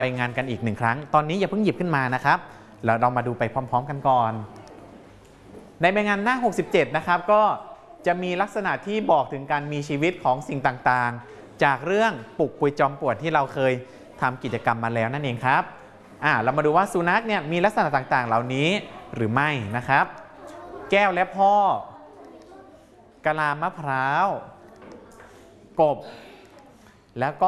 รายงานกันอีก1ครั้งตอนนี้อย่าเพิ่งหยิบขึ้นมานะครับแล้วเรามาดูไปพร้อมๆกันก่อนในใบงานหน้า67นะครับก็จะมีลักษณะที่บอกถึงการมีชีวิตของสิ่งต่างๆจากเรื่องปลุกปุยจอมป่วนที่เราเคยทำกิจกรรมมาแล้วนั่นเองครับเรามาดูว่าสุนัขเนี่ยมีลักษณะต่างๆเหล่านี้หรือไม่นะครับแก้วและพ่อกะลามะพร้าวกบแล้วก็